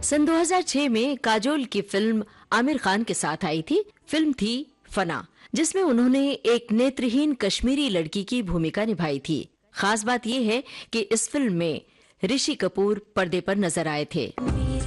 सन 2006 में काजोल की फिल्म आमिर खान के साथ आई थी। फिल्म थी फना, जिसमें उन्होंने एक नेत्रहीन कश्मीरी लड़की की भूमिका निभाई थी। खास बात यह है कि इस फिल्म में ऋषि कपूर पर्दे पर नजर आए थे।